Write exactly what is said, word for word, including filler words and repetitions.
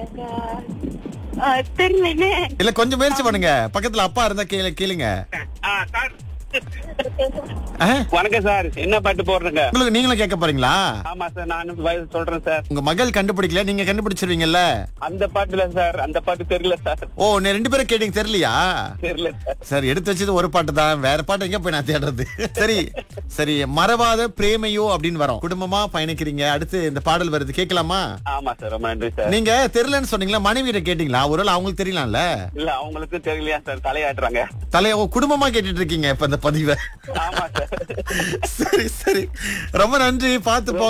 தெரியல. இல்ல கொஞ்சம் முயற்சி பண்ணுங்க. பக்கத்துல அப்பா இருந்தா கேளு கேளுங்க. ஆ? வணக்கம் சார், என்ன பாட்டு போடுறீங்க? உங்களுக்கு நீங்களும் கேட்க போறீங்களா? ஆமா சார், நானும் வயசு சொல்றேன் சார். உங்க மகள் கண்டுபிடிக்கல, நீங்க கண்டுபிடிச்சிருவீங்கல்ல? அந்த பாட்டுல சார், அந்த பாட்டு தெரியல சார். ஓ, நீ ரெண்டு பேரும் கேட்டீங்க, தெரியலையா? தெரியல சார். சரி, எடுத்து வச்சது ஒரு பாட்டு தான், வேற பாட்டு எங்க போய் நான் தேடுறது? சரி சரி, மறவாத பிரேமையோ அப்படின்னு வரும். குடும்பமா பயணிக்கிறீங்க, அடுத்து இந்த பாடல் வருது, கேட்கலாமா? ஆமா சார், ரொம்ப நன்றி சார். நீங்க தெரியலன்னு சொன்னீங்களா, மனைவியிட்ட கேட்டீங்களா? ஒருவேளை அவங்களுக்கு தெரியலாம்ல? இல்ல, அவங்களுக்கு தெரியலையா சார், தலையாட்டுறாங்க. தலைய ஓ, குடும்பமா கேட்டுட்டு இருக்கீங்க இப்ப இந்த பதிவை. ஆமா சார். சரி சரி, ரொம்ப நன்றி, பார்த்து போங்க.